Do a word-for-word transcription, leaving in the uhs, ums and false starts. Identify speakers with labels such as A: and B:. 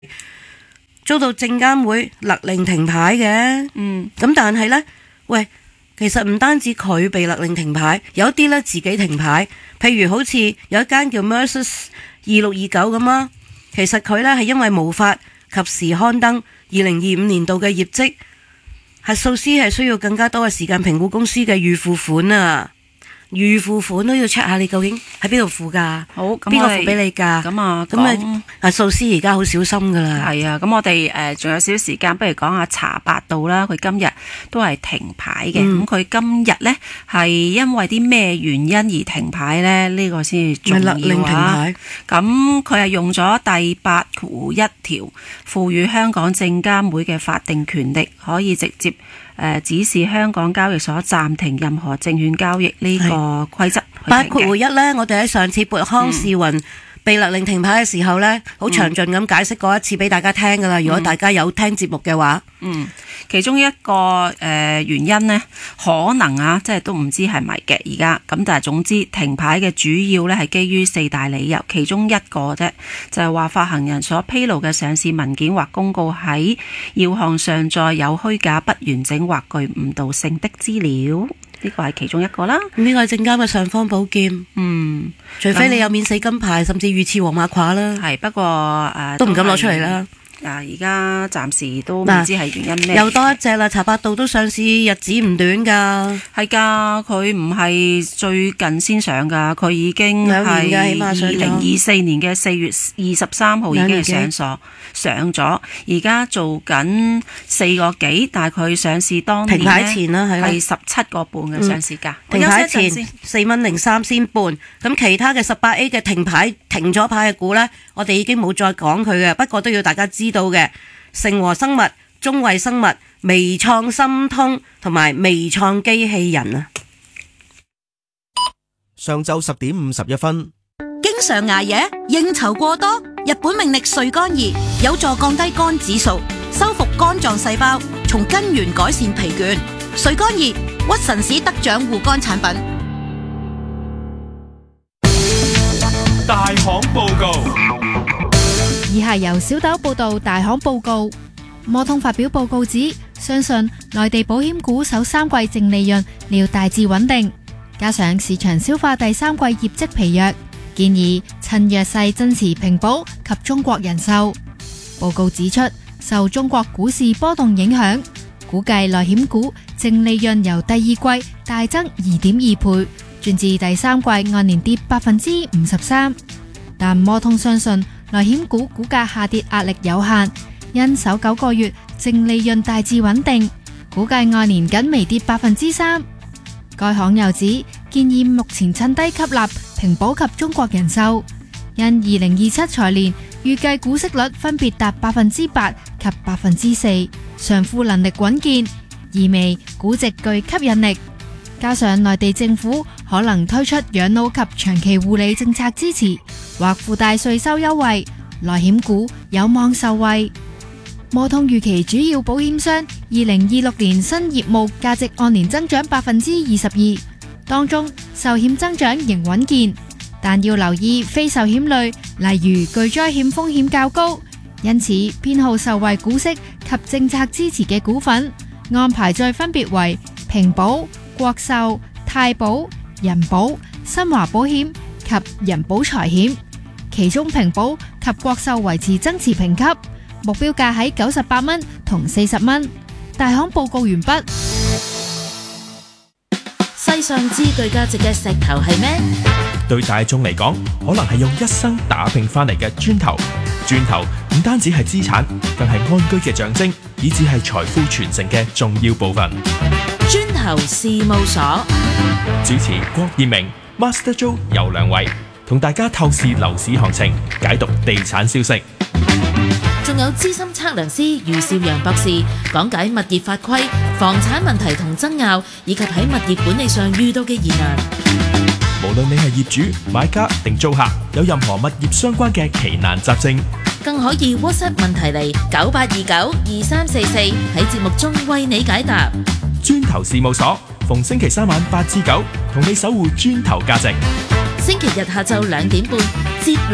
A: 遭到證監會勒令停牌嘅。
B: 嗯，
A: 咁但係呢，喂，其實唔單止佢被勒令停牌，有一啲呢自己停牌，譬如好似有一間叫 Mercer 二六二九咁啊，其實佢呢係因為無法及時刊登二零二五年度嘅業績，核數師係需要更加多嘅時間評估公司嘅預付款啊。預付款都要 check 下你究竟喺邊度付㗎？
B: 好，
A: 邊個付俾你㗎？
B: 咁啊，
A: 咁啊，核數師而家好小心㗎啦。
B: 係啊，咁我哋誒仲有少少時間，不如講下茶百道啦。佢今日都係停牌嘅。咁佢、嗯、今日呢係因為啲咩原因而停牌呢？呢、呢個先至重要啊！
A: 勒令停牌。
B: 咁佢係用咗第八條一條，賦予香港證監會嘅法定權力，可以直接誒指示香港交易所暫停任何證券交易呢個規則。
A: 八括一呢，我哋喺上次撥康士雲被勒令停牌嘅時候呢，好、嗯、詳盡咁解釋過一次俾大家聽噶啦。如果大家有聽節目嘅話，
B: 嗯，其中一個誒、呃、原因呢，可能啊，即係都唔知係咪嘅而家。咁但係總之停牌嘅主要呢係基於四大理由，其中一個啫，就係、是、話發行人所披露嘅上市文件或公告喺要項上載有虛假、不完整或具誤導性的資料。呢個係其中一個啦。
A: 呢個係證監嘅尚方寶劍。嗯，除非你有免死金牌，甚至御賜黃馬褂啦。
B: 係，不過誒、呃、
A: 都唔敢攞出嚟啦。
B: 啊，而家暫時都唔知係原因咩。
A: 又多一隻啦，茶百道都上市日子唔短㗎。
B: 係㗎，佢唔係最近先上㗎，佢已經係二零二四年嘅四月二十三號已經係上咗上咗。而家做緊四個幾，但係佢上市當年
A: 停牌前啦，係
B: 十七個半嘅上市價。
A: 停牌前四蚊零三仙半。咁其他嘅十八 A 嘅停牌停咗牌嘅股呢，我哋已經冇再講佢嘅，不過都要大家知道嘅，成和生物、中衛生物、微創心通同埋微創機器人啊。
C: 上晝十點五十一分。
D: 經常捱夜、應酬過多，日本命力睡肝儀有助降低肝指數，修復肝臟細胞，從根源改善疲倦。睡肝儀屈臣氏得獎護肝產品。
E: 大行報告。
F: 以下由小豆報道大行報告。摩通發表報告指，相信內地保險股首三季淨利潤料大致穩定，加上市場消化第三季業績疲弱，建議趁弱勢增持平保及中國人壽。報告指出，受中國股市波動影響，估計內險股淨利潤由第二季大增二點二倍，轉至第三季按年跌百分之五十三。但摩通相信內險股股價下跌壓力有限，因首九個月淨利潤大致穩定，估計按年僅微跌百分之三。該行又指，建議目前趁低吸納平保及中國人壽，因二零二七財年預計股息率分別達百分之八及百分之四，償付能力穩健，意味估值具吸引力。加上內地政府可能推出養老及長期護理政策支持，或附帶稅收優惠，內險股有望受惠。摩通預期主要保險商二零二六年新業務價值按年增長百分之二十二，當中壽險增長仍穩健，但要留意非壽險類，例如巨災險風險較高，因此偏好受惠股息及政策支持嘅股份，安排再分別為平保、國壽、太保、人保、新華保險及人保財險，其中平保及國壽維持增持評級，目標價喺九十八蚊同四十蚊。大行報告完畢。
G: 世上最具價值嘅石頭係咩？
E: 對大眾嚟講，可能係用一生打拼翻嚟嘅磚頭。磚頭唔單止係資產，更係安居嘅象徵，以至係財富傳承嘅重要部分。
G: 磚頭事務所
E: 主持郭燕明、Master Joe 有兩位，同大家透視樓市行情，解讀地產消息。
G: 仲有資深測量師余少陽博士講解物業法規、房產問題同爭拗，以及喺物業管理上遇到嘅疑難。
E: 無論你係業主、買家定租客，有任何物業相關嘅奇難雜症，
G: 更可以 WhatsApp 問題嚟九八二九二三四四，喺節目中為你解答。
E: 磚頭事務所逢星期三晚八至九，同你守護磚頭價值。
G: 星期日下晝兩點半，接